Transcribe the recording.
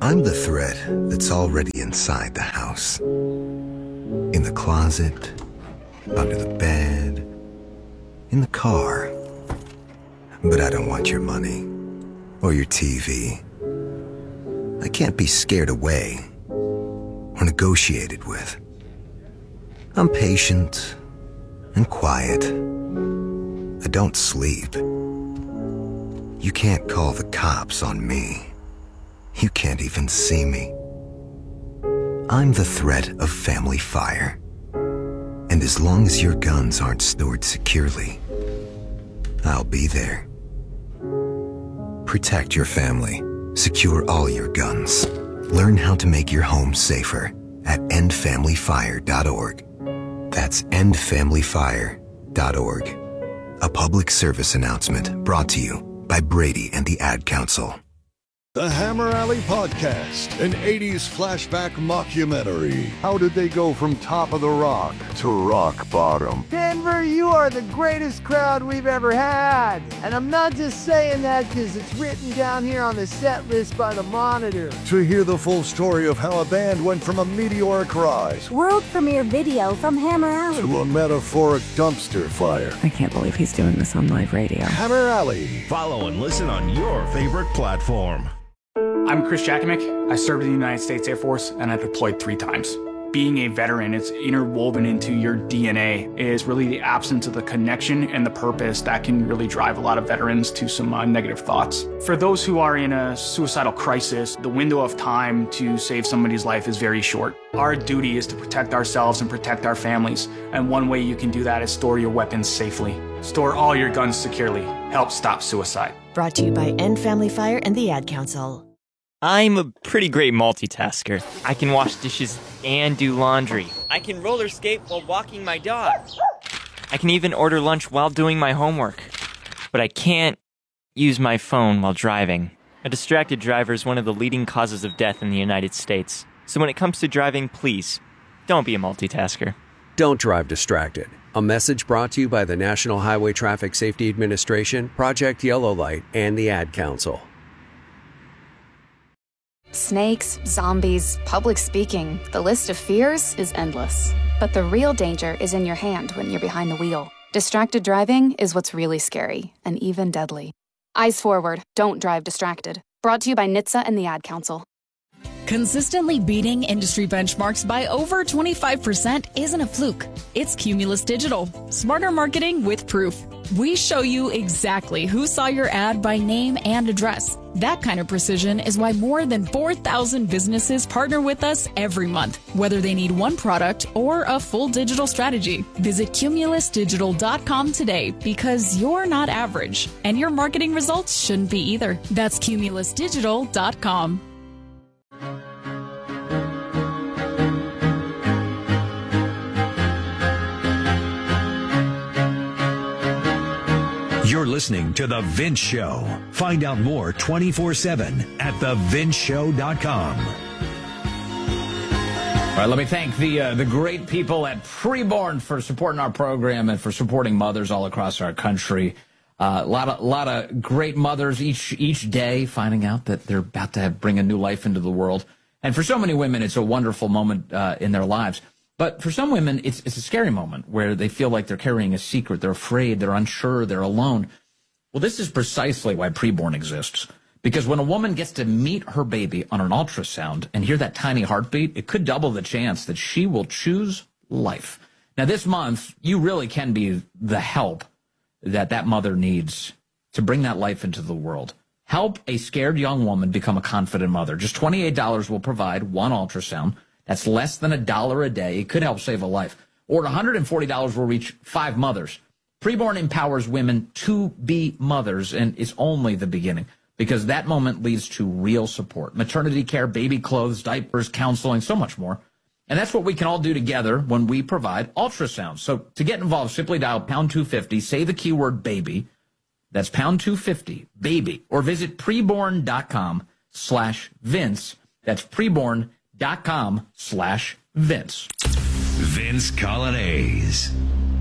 I'm the threat that's already inside the house. In the closet, under the bed, in the car. But I don't want your money or your TV. I can't be scared away or negotiated with. I'm patient and quiet. I don't sleep. You can't call the cops on me. You can't even see me. I'm the threat of family fire. And as long as your guns aren't stored securely, I'll be there. Protect your family. Secure all your guns. Learn how to make your home safer at endfamilyfire.org. That's endfamilyfire.org. A public service announcement brought to you by Brady and the Ad Council. The Hammer Alley Podcast, an 80s flashback mockumentary. How did they go from top of the rock to rock bottom? Denver, you are the greatest crowd we've ever had. And I'm not just saying that because it's written down here on the set list by the Monitor. To hear the full story of how a band went from a meteoric rise, world premiere video from Hammer Alley, to a metaphoric dumpster fire. I can't believe he's doing this on live radio. Hammer Alley. Follow and listen on your favorite platform. I'm Chris Jakimick. I served in the United States Air Force, and I deployed 3 times. Being a veteran, it's interwoven into your DNA, is really the absence of the connection and the purpose that can really drive a lot of veterans to some negative thoughts. For those who are in a suicidal crisis, the window of time to save somebody's life is very short. Our duty is to protect ourselves and protect our families, and one way you can do that is store your weapons safely. Store all your guns securely. Help stop suicide. Brought to you by End Family Fire and the Ad Council. I'm a pretty great multitasker. I can wash dishes and do laundry. I can roller skate while walking my dog. I can even order lunch while doing my homework. But I can't use my phone while driving. A distracted driver is one of the leading causes of death in the United States. So when it comes to driving, please, don't be a multitasker. Don't drive distracted. A message brought to you by the National Highway Traffic Safety Administration, Project Yellow Light, and the Ad Council. Snakes, zombies, public speaking, the list of fears is endless. But the real danger is in your hand when you're behind the wheel. Distracted driving is what's really scary and even deadly. Eyes forward, don't drive distracted. Brought to you by NHTSA and the Ad Council. Consistently beating industry benchmarks by over 25% isn't a fluke. It's Cumulus Digital. Smarter marketing with proof. We show you exactly who saw your ad by name and address. That kind of precision is why more than 4,000 businesses partner with us every month, whether they need one product or a full digital strategy. Visit cumulusdigital.com today because you're not average, and your marketing results shouldn't be either. That's cumulusdigital.com. You're listening to The Vince Show. Find out more 24/7 at thevinceshow.com. All right, let me thank the great people at Preborn for supporting our program and for supporting mothers all across our country. A lot of great mothers each day finding out that they're about to bring a new life into the world. And for so many women, it's a wonderful moment in their lives. But for some women, it's a scary moment where they feel like they're carrying a secret. They're afraid. They're unsure. They're alone. Well, this is precisely why Preborn exists. Because when a woman gets to meet her baby on an ultrasound and hear that tiny heartbeat, it could double the chance that she will choose life. Now, this month, you really can be the help that mother needs to bring that life into the world. Help a scared young woman become a confident mother. Just $28 will provide one ultrasound. That's less than $1 a day. It could help save a life. Or $140 will reach 5 mothers. Preborn empowers women to be mothers, and it's only the beginning because that moment leads to real support. Maternity care, baby clothes, diapers, counseling, so much more. And that's what we can all do together when we provide ultrasounds. So to get involved, simply dial pound 250, say the keyword baby. That's pound 250, baby. Or visit preborn.com/Vince. That's preborn.com/Vince. Vince Colonnese.